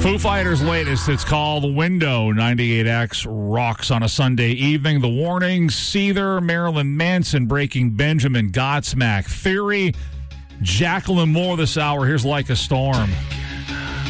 Foo Fighters' latest, it's called The Window. 98X rocks on a Sunday evening. The Warning, Seether, Marilyn Manson, Breaking Benjamin, Godsmack, Theory, Jacqueline Moore this hour. Here's Like a Storm.